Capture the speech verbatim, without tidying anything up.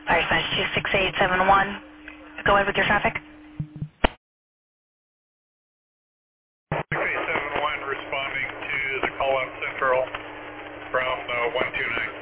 Fire Dispatch two six eight seven one. Go ahead with your traffic. six eight seven one responding to the call out central from uh, one two nine.